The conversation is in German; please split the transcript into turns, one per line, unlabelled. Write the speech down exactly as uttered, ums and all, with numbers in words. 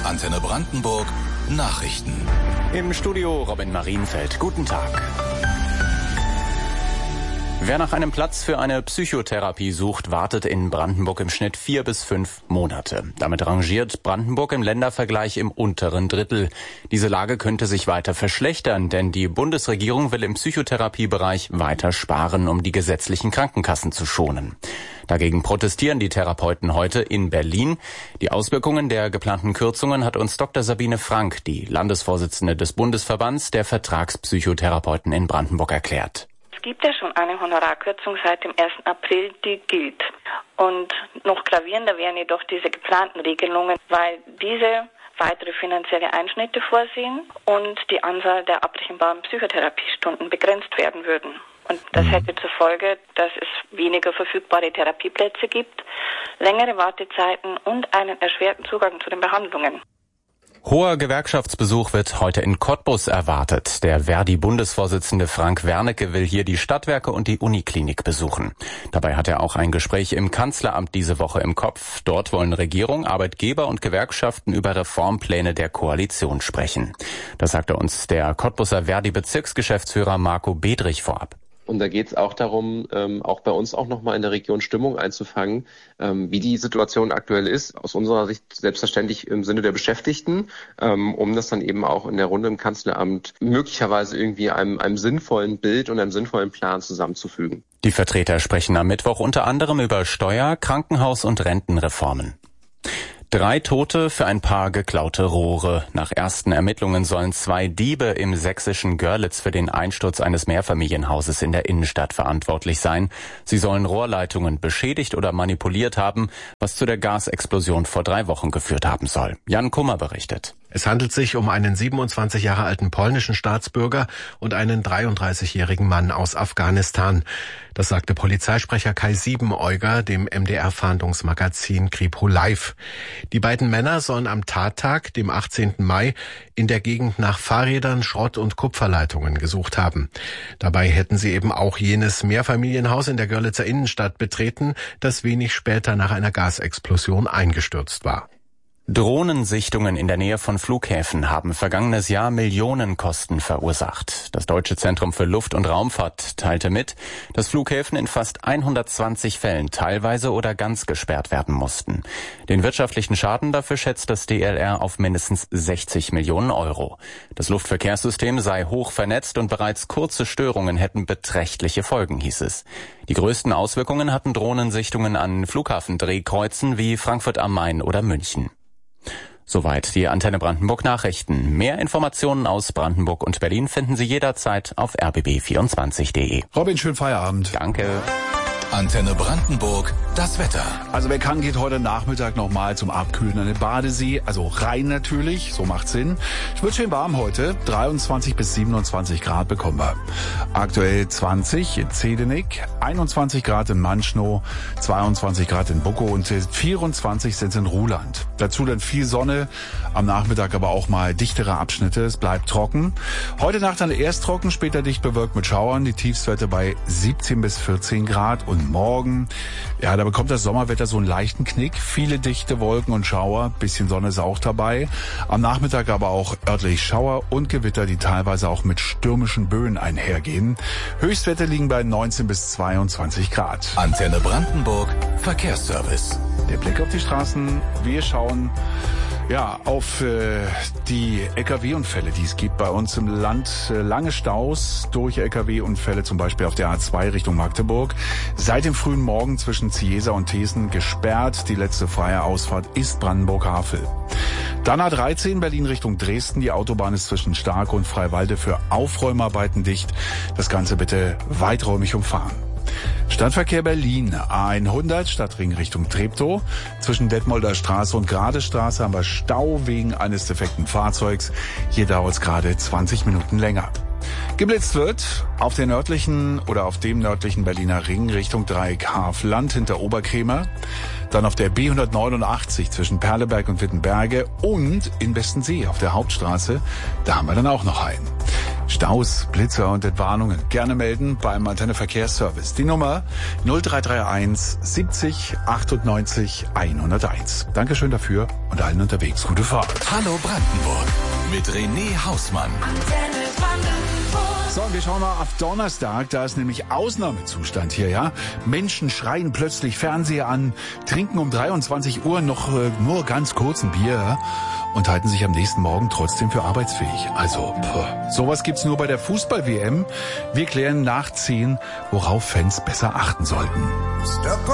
Antenne Brandenburg Nachrichten.
Im Studio Robin Marienfeld. Guten Tag. Wer nach einem Platz für eine Psychotherapie sucht, wartet in Brandenburg im Schnitt vier bis fünf Monate. Damit rangiert Brandenburg im Ländervergleich im unteren Drittel. Diese Lage könnte sich weiter verschlechtern, denn die Bundesregierung will im Psychotherapiebereich weiter sparen, um die gesetzlichen Krankenkassen zu schonen. Dagegen protestieren die Therapeuten heute in Berlin. Die Auswirkungen der geplanten Kürzungen hat uns Doktor Sabine Frank, die Landesvorsitzende des Bundesverbands der Vertragspsychotherapeuten in Brandenburg, erklärt.
Es gibt ja schon eine Honorarkürzung seit dem ersten April, die gilt. Und noch gravierender wären jedoch diese geplanten Regelungen, weil diese weitere finanzielle Einschnitte vorsehen und die Anzahl der abrechenbaren Psychotherapiestunden begrenzt werden würden. Und das hätte zur Folge, dass es weniger verfügbare Therapieplätze gibt, längere Wartezeiten und einen erschwerten Zugang zu den Behandlungen.
Hoher Gewerkschaftsbesuch wird heute in Cottbus erwartet. Der Verdi-Bundesvorsitzende Frank Wernicke will hier die Stadtwerke und die Uniklinik besuchen. Dabei hat er auch ein Gespräch im Kanzleramt diese Woche im Kopf. Dort wollen Regierung, Arbeitgeber und Gewerkschaften über Reformpläne der Koalition sprechen. Das sagte uns der Cottbuser Verdi-Bezirksgeschäftsführer Marco Bedrich vorab.
Und da geht es auch darum, ähm, auch bei uns auch nochmal in der Region Stimmung einzufangen, ähm, wie die Situation aktuell ist. Aus unserer Sicht selbstverständlich im Sinne der Beschäftigten, ähm, um das dann eben auch in der Runde im Kanzleramt möglicherweise irgendwie einem, einem sinnvollen Bild und einem sinnvollen Plan zusammenzufügen.
Die Vertreter sprechen am Mittwoch unter anderem über Steuer-, Krankenhaus- und Rentenreformen. Drei Tote für ein paar geklaute Rohre. Nach ersten Ermittlungen sollen zwei Diebe im sächsischen Görlitz für den Einsturz eines Mehrfamilienhauses in der Innenstadt verantwortlich sein. Sie sollen Rohrleitungen beschädigt oder manipuliert haben, was zu der Gasexplosion vor drei Wochen geführt haben soll. Jan Kummer berichtet.
Es handelt sich um einen siebenundzwanzig Jahre alten polnischen Staatsbürger und einen dreiunddreißigjährigen Mann aus Afghanistan. Das sagte Polizeisprecher Kai Siebeneuger dem M D R-Fahndungsmagazin Kripo Live. Die beiden Männer sollen am Tattag, dem achtzehnten Mai, in der Gegend nach Fahrrädern, Schrott- und Kupferleitungen gesucht haben. Dabei hätten sie eben auch jenes Mehrfamilienhaus in der Görlitzer Innenstadt betreten, das wenig später nach einer Gasexplosion eingestürzt war.
Drohnensichtungen in der Nähe von Flughäfen haben vergangenes Jahr Millionenkosten verursacht. Das Deutsche Zentrum für Luft- und Raumfahrt teilte mit, dass Flughäfen in fast hundertzwanzig Fällen teilweise oder ganz gesperrt werden mussten. Den wirtschaftlichen Schaden dafür schätzt das D L R auf mindestens sechzig Millionen Euro. Das Luftverkehrssystem sei hoch vernetzt und bereits kurze Störungen hätten beträchtliche Folgen, hieß es. Die größten Auswirkungen hatten Drohnensichtungen an Flughafendrehkreuzen wie Frankfurt am Main oder München. Soweit die Antenne Brandenburg Nachrichten. Mehr Informationen aus Brandenburg und Berlin finden Sie jederzeit auf r b b vierundzwanzig punkt d e.
Robin, schönen Feierabend.
Danke.
Antenne Brandenburg, das Wetter.
Also wer kann, geht heute Nachmittag nochmal zum Abkühlen an den Badesee. Also rein natürlich, so macht Sinn. Es wird schön warm heute. dreiundzwanzig bis siebenundzwanzig Grad bekommen wir. Aktuell zwanzig in Zedenik, einundzwanzig Grad in Manschnow, zweiundzwanzig Grad in Buckow und vierundzwanzig sind es in Ruhland. Dazu dann viel Sonne, am Nachmittag aber auch mal dichtere Abschnitte. Es bleibt trocken. Heute Nacht dann erst trocken, später dicht bewölkt mit Schauern. Die Tiefstwerte bei siebzehn bis vierzehn Grad. Und morgen, ja, da bekommt das Sommerwetter so einen leichten Knick. Viele dichte Wolken und Schauer, bisschen Sonne ist auch dabei. Am Nachmittag aber auch örtlich Schauer und Gewitter, die teilweise auch mit stürmischen Böen einhergehen. Höchstwerte liegen bei neunzehn bis zweiundzwanzig Grad.
Antenne Brandenburg, Verkehrsservice.
Der Blick auf die Straßen, wir schauen ja auf äh, die L K W-Unfälle, die es gibt bei uns im Land. Äh, lange Staus durch L K W-Unfälle, zum Beispiel auf der A zwei Richtung Magdeburg. Seit dem frühen Morgen zwischen Ziesa und Thesen gesperrt. Die letzte freie Ausfahrt ist Brandenburg-Havel. Dann A dreizehn Berlin Richtung Dresden. Die Autobahn ist zwischen Starke und Freiwalde für Aufräumarbeiten dicht. Das Ganze bitte weiträumig umfahren. Stadtverkehr Berlin, A hundert, Stadtring Richtung Treptow. Zwischen Detmolder Straße und Gradestraße haben wir Stau wegen eines defekten Fahrzeugs. Hier dauert es gerade zwanzig Minuten länger. Geblitzt wird auf der nördlichen oder auf dem nördlichen Berliner Ring Richtung Dreieck Havelland hinter Oberkrämer. Dann auf der B hundertneunundachtzig zwischen Perleberg und Wittenberge und in Bestensee auf der Hauptstraße. Da haben wir dann auch noch einen. Staus, Blitzer und Entwarnungen gerne melden beim Antenne Verkehrsservice. Die Nummer null drei drei eins siebzig achtundneunzig hunderteins. Dankeschön dafür und allen unterwegs gute Fahrt.
Hallo Brandenburg mit René Hausmann.
So, wir schauen mal auf Donnerstag, da ist nämlich Ausnahmezustand hier, ja. Menschen schreien plötzlich Fernseher an, trinken um dreiundzwanzig Uhr noch äh, nur ganz kurz ein Bier, ja? Und halten sich am nächsten Morgen trotzdem für arbeitsfähig. Also, puh, sowas gibt's nur bei der Fußball-W M. Wir klären nach zehn, worauf Fans besser achten sollten.